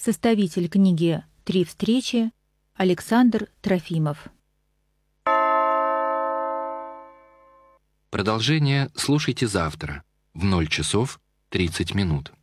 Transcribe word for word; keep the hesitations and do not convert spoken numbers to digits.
Составитель книги «Три встречи» Александр Трофимов. Продолжение слушайте завтра в ноль часов тридцать минут.